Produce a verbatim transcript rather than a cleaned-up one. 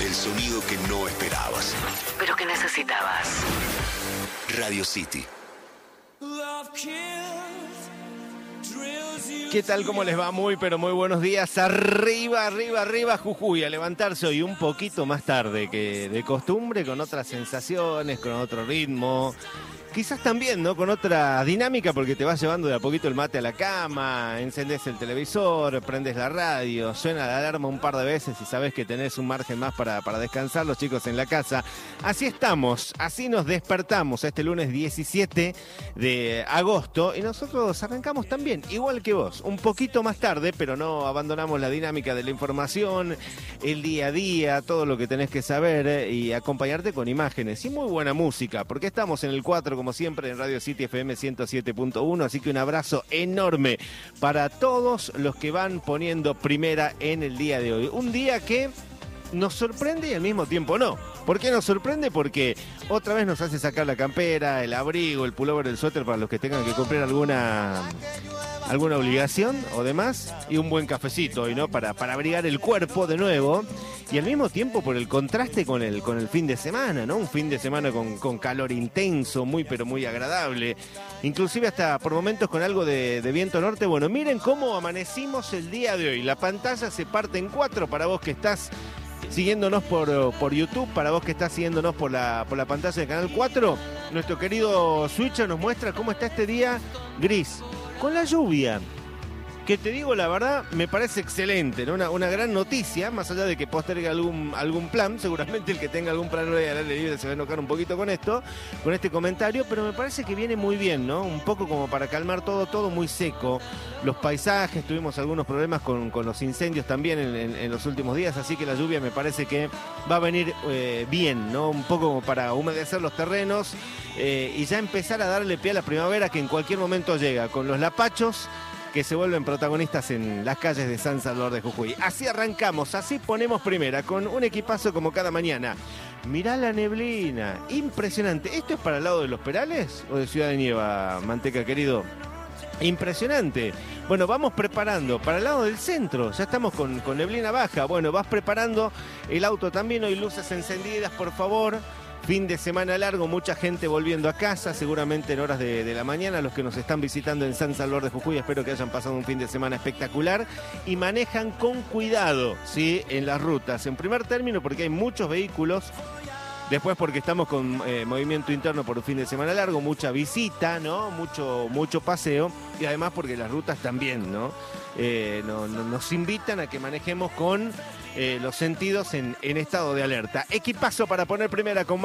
El sonido que no esperabas, pero que necesitabas. Radio City. ¿Qué tal? ¿Cómo les va? Muy, pero muy buenos días. Arriba, arriba, arriba, Jujuy. A levantarse hoy un poquito más tarde que de costumbre, con otras sensaciones, con otro ritmo. Quizás también, ¿no? Con otra dinámica, porque te vas llevando de a poquito el mate a la cama, encendés el televisor, prendes la radio, suena la alarma un par de veces y sabés que tenés un margen más para, para descansar los chicos en la casa. Así estamos, así nos despertamos este lunes diecisiete de agosto y nosotros arrancamos también, igual que vos, un poquito más tarde, pero no abandonamos la dinámica de la información, el día a día, todo lo que tenés que saber eh, y acompañarte con imágenes y muy buena música, porque estamos en el cuatro como siempre en Radio City F M ciento siete punto uno, así que un abrazo enorme para todos los que van poniendo primera en el día de hoy. Un día que nos sorprende y al mismo tiempo no. ¿Por qué nos sorprende? Porque otra vez nos hace sacar la campera, el abrigo, el pullover, el suéter para los que tengan que cumplir alguna alguna obligación o demás, y un buen cafecito hoy, ¿no? Para, para abrigar el cuerpo de nuevo. Y al mismo tiempo por el contraste con el, con el fin de semana, ¿no? Un fin de semana con, con calor intenso, muy pero muy agradable. Inclusive hasta por momentos con algo de, de viento norte. Bueno, miren cómo amanecimos el día de hoy. La pantalla se parte en cuatro para vos que estás siguiéndonos por, por YouTube, para vos que estás siguiéndonos por la, por la pantalla de Canal cuatro. Nuestro querido Switcher nos muestra cómo está este día gris, con la lluvia. Que te digo la verdad, me parece excelente, ¿no? Una, una gran noticia, más allá de que postergue algún, algún plan. Seguramente el que tenga algún plan hoy al aire libre se va a enojar un poquito con esto, con este comentario, pero me parece que viene muy bien, ¿no? Un poco como para calmar todo, todo muy seco. Los paisajes, tuvimos algunos problemas con, con los incendios también en, en, en los últimos días, así que la lluvia me parece que va a venir eh, bien, ¿no? Un poco como para humedecer los terrenos eh, y ya empezar a darle pie a la primavera que en cualquier momento llega, con los lapachos que se vuelven protagonistas en las calles de San Salvador de Jujuy. Así arrancamos, así ponemos primera, con un equipazo como cada mañana. Mirá la neblina, impresionante. ¿Esto es para el lado de Los Perales o de Ciudad de Nieva, Manteca querido? Impresionante. Bueno, vamos preparando para el lado del centro. Ya estamos con, con neblina baja. Bueno, vas preparando el auto también. Hoy luces encendidas, por favor. Fin de semana largo, mucha gente volviendo a casa, seguramente en horas de, de la mañana. Los que nos están visitando en San Salvador de Jujuy, espero que hayan pasado un fin de semana espectacular y manejan con cuidado, ¿sí? En las rutas. En primer término, porque hay muchos vehículos. Después porque estamos con eh, movimiento interno por un fin de semana largo, mucha visita, ¿no? Mucho, mucho paseo. Y además porque las rutas también, ¿no? Eh, no, no nos invitan a que manejemos con eh, los sentidos en, en estado de alerta. Equipazo para poner primera con